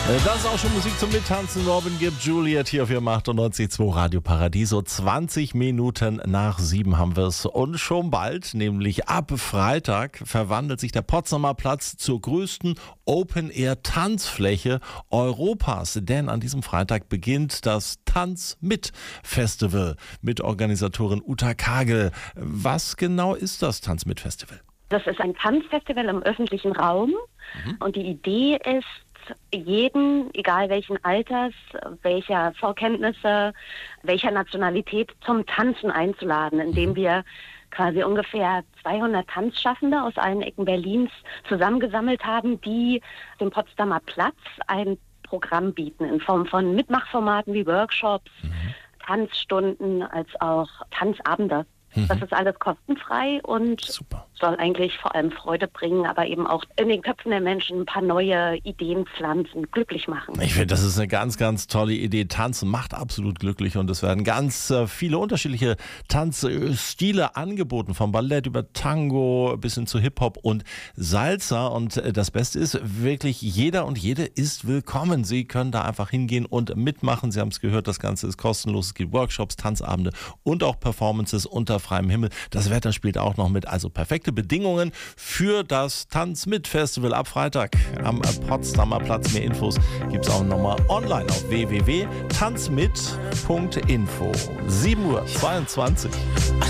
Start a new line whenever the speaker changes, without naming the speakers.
Das ist auch schon Musik zum Mittanzen. Robin gibt Juliet hier auf ihrem 98.2 Radio Paradiso. 20 Minuten nach 7 haben wir es. Und schon bald, nämlich ab Freitag, verwandelt sich der Potsdamer Platz zur größten Open-Air-Tanzfläche Europas. Denn an diesem Freitag beginnt das Tanz mit Festival mit Organisatorin Uta Kagel. Was genau ist das Tanz mit Festival?
Das ist ein Tanzfestival im öffentlichen Raum. Und die Idee ist, jeden, egal welchen Alters, welcher Vorkenntnisse, welcher Nationalität zum Tanzen einzuladen, indem wir quasi ungefähr 200 Tanzschaffende aus allen Ecken Berlins zusammengesammelt haben, die dem Potsdamer Platz ein Programm bieten in Form von Mitmachformaten wie Workshops, Tanzstunden als auch Tanzabende. Das ist alles kostenfrei und
Super.
Soll eigentlich vor allem Freude bringen, aber eben auch in den Köpfen der Menschen ein paar neue Ideen pflanzen, glücklich machen.
Ich finde, das ist eine ganz, ganz tolle Idee. Tanzen macht absolut glücklich und es werden ganz viele unterschiedliche Tanzstile angeboten, vom Ballett über Tango bis hin zu Hip-Hop und Salsa. Und das Beste ist, wirklich jeder und jede ist willkommen. Sie können da einfach hingehen und mitmachen. Sie haben es gehört, das Ganze ist kostenlos. Es gibt Workshops, Tanzabende und auch Performances unter freiem Himmel. Das Wetter spielt auch noch mit, also perfekte Bedingungen für das Tanz mit Festival ab Freitag am Potsdamer Platz. Mehr Infos gibt es auch nochmal online auf www.tanzmit.info. 7:22 Uhr.